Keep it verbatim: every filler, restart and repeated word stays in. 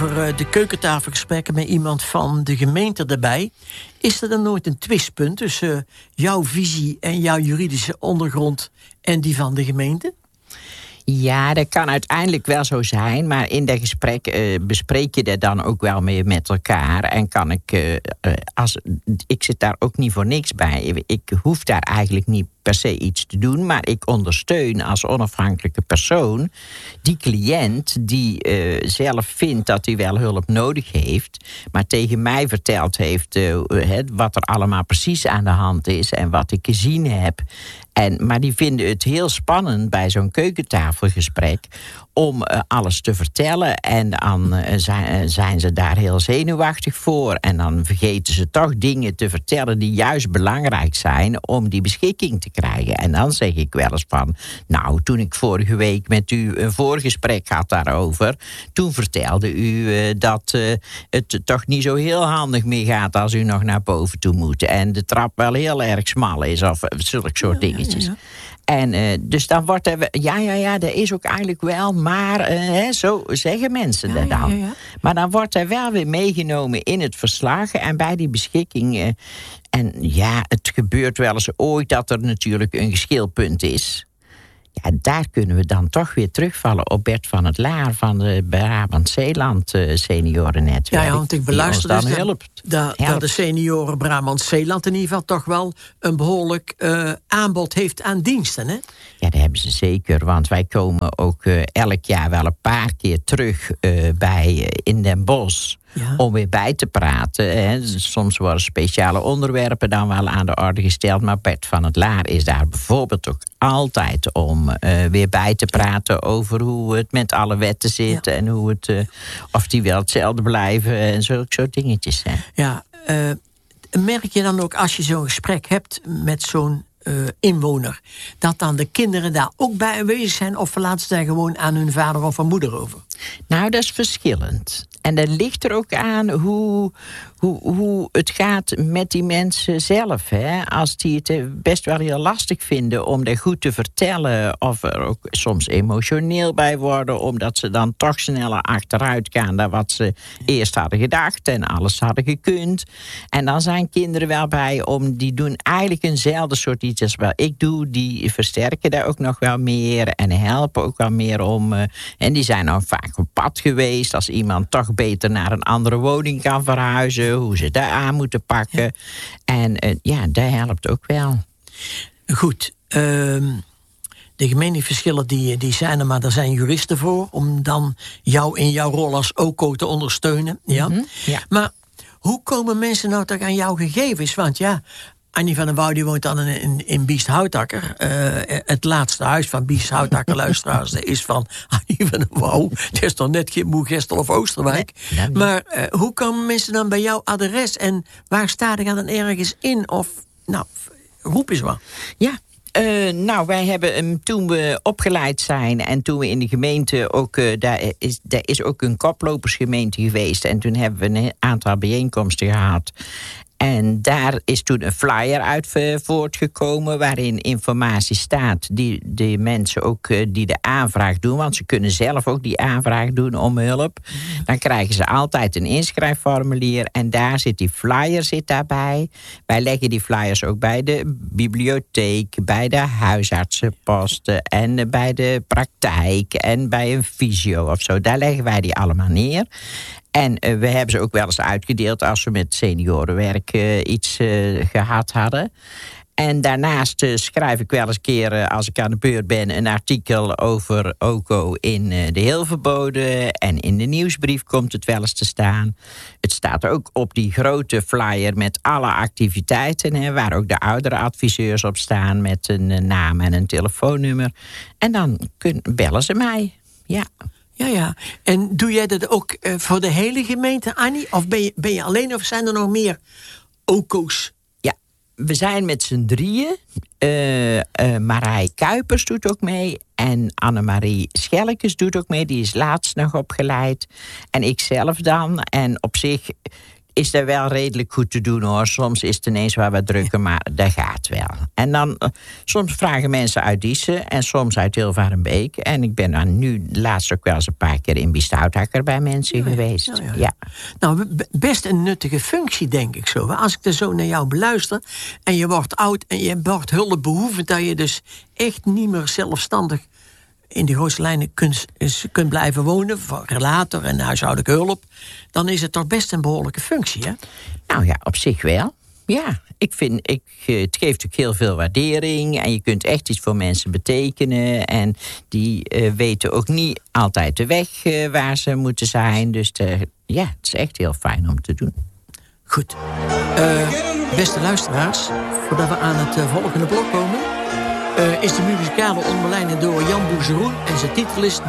De keukentafelgesprekken met iemand van de gemeente erbij. Is er dan nooit een twistpunt tussen uh, jouw visie en jouw juridische ondergrond en die van de gemeente? Ja, dat kan uiteindelijk wel zo zijn. Maar in dat gesprek uh, bespreek je dat dan ook wel mee met elkaar. En kan ik, uh, uh, als, ik zit daar ook niet voor niks bij. Ik hoef daar eigenlijk niet per se iets te doen, maar ik ondersteun als onafhankelijke persoon die cliënt die uh, zelf vindt dat hij wel hulp nodig heeft, maar tegen mij verteld heeft uh, wat er allemaal precies aan de hand is en wat ik gezien heb. En, maar die vinden het heel spannend bij zo'n keukentafelgesprek om uh, alles te vertellen. En dan uh, zijn, uh, zijn ze daar heel zenuwachtig voor. En dan vergeten ze toch dingen te vertellen die juist belangrijk zijn om die beschikking te krijgen. En dan zeg ik wel eens van, nou, toen ik vorige week met u een voorgesprek had daarover, toen vertelde u uh, dat uh, het toch niet zo heel handig meer gaat als u nog naar boven toe moet. En de trap wel heel erg smal is of zulke soort dingetjes. Ja, ja, ja. En uh, dus dan wordt er... Ja, ja, ja, dat is ook eigenlijk wel, maar uh, hè, zo zeggen mensen ja, dat dan. Ja, ja. Maar dan wordt er wel weer meegenomen in het verslag en bij die beschikking. Uh, en ja, het gebeurt wel eens ooit dat er natuurlijk een geschilpunt is. Ja, daar kunnen we dan toch weer terugvallen op Bert van het Laar van de Brabant-Zeeland uh, Seniorennetwerk. Ja, ja, want ik beluister dan dus helpt. Dat, dat de senioren Brabant-Zeeland in ieder geval toch wel een behoorlijk uh, aanbod heeft aan diensten, hè? Ja, dat hebben ze zeker, want wij komen ook uh, elk jaar wel een paar keer terug uh, bij uh, in Den Bosch. Ja. Om weer bij te praten. Hè. Soms worden speciale onderwerpen dan wel aan de orde gesteld. Maar Bert van het Laar is daar bijvoorbeeld ook altijd om uh, weer bij te praten over hoe het met alle wetten zit. Ja. En hoe het, uh, of die wel hetzelfde blijven en zulke soort dingetjes zijn. Ja, uh, merk je dan ook als je zo'n gesprek hebt met zo'n uh, inwoner, dat dan de kinderen daar ook bij aanwezig zijn of verlaten ze daar gewoon aan hun vader of hun moeder over? Nou, dat is verschillend. En dat ligt er ook aan hoe, hoe, hoe het gaat met die mensen zelf. Hè? Als die het best wel heel lastig vinden om dat goed te vertellen, of er ook soms emotioneel bij worden, omdat ze dan toch sneller achteruit gaan dan wat ze eerst hadden gedacht en alles hadden gekund. En dan zijn kinderen wel bij om, die doen eigenlijk eenzelfde soort iets als wat ik doe. Die versterken daar ook nog wel meer en helpen ook wel meer om. Uh, en die zijn dan vaak op pad geweest als iemand toch beter naar een andere woning kan verhuizen, hoe ze daar aan moeten pakken. Ja. En uh, ja, dat helpt ook wel. Goed. Uh, de gemeenteverschillen die, die zijn er, maar er zijn juristen voor om dan jou in jouw rol als O C O te ondersteunen. Ja? Mm-hmm. Ja. Maar hoe komen mensen nou toch aan jouw gegevens? Want ja, Annie van der Wouw die woont dan in, in, in Biest Houtakker. Uh, het laatste huis van Biest Houtakker, luisteraars, dat is van Annie van der Wouw. Het is toch net geen Moergestel of Oosterwijk. Nee, nee, nee. Maar uh, hoe komen mensen dan bij jouw adres? En waar staat er dan ergens in? Of, nou, roep eens wat. Ja. Uh, nou, wij hebben hem toen we opgeleid zijn en toen we in de gemeente ook, uh, daar, is, daar is ook een koplopersgemeente geweest. En toen hebben we een aantal bijeenkomsten gehad. En daar is toen een flyer uit voortgekomen waarin informatie staat die de mensen ook die de aanvraag doen, want ze kunnen zelf ook die aanvraag doen om hulp. Dan krijgen ze altijd een inschrijfformulier en daar zit die flyer zit daarbij. Wij leggen die flyers ook bij de bibliotheek, bij de huisartsenposten en bij de praktijk en bij een fysio of zo. Daar leggen wij die allemaal neer. En uh, we hebben ze ook wel eens uitgedeeld als we met seniorenwerk uh, iets uh, gehad hadden. En daarnaast uh, schrijf ik wel eens een keer, uh, als ik aan de beurt ben, een artikel over O C O in uh, de Heel Verboden. En in de nieuwsbrief komt het wel eens te staan. Het staat ook op die grote flyer met alle activiteiten, hè, waar ook de oudere adviseurs op staan met een uh, naam en een telefoonnummer. En dan kun, bellen ze mij, ja. Ja, ja. En doe jij dat ook uh, voor de hele gemeente, Annie? Of ben je, ben je alleen of zijn er nog meer O C O's? Ja, we zijn met z'n drieën. Uh, uh, Marij Kuipers doet ook mee. En Annemarie Schellekes doet ook mee. Die is laatst nog opgeleid. En ik zelf dan. En op zich, is dat wel redelijk goed te doen, hoor. Soms is het ineens wel wat drukker, maar dat gaat wel. En dan, uh, soms vragen mensen uit Diezen en soms uit Hilvarenbeek. En ik ben dan nu laatst ook wel eens een paar keer in Biesthoutakker bij mensen ja, geweest. Ja, ja, ja. Ja. Nou, best een nuttige functie, denk ik zo. Als ik er zo naar jou beluister en je wordt oud en je wordt hulpbehoevend, dat je dus echt niet meer zelfstandig in de grootste lijnen kunt, kunt blijven wonen, voor relator en huishoudelijke hulp, dan is het toch best een behoorlijke functie, hè? Nou ja, op zich wel. Ja, ik vind, ik, het geeft ook heel veel waardering en je kunt echt iets voor mensen betekenen en die uh, weten ook niet altijd de weg uh, waar ze moeten zijn. Dus de, ja, het is echt heel fijn om te doen. Goed. Uh, beste luisteraars, voordat we aan het uh, volgende blok komen, Uh, is de muzikale onderlijning door Jan Boezeroen en zijn titel is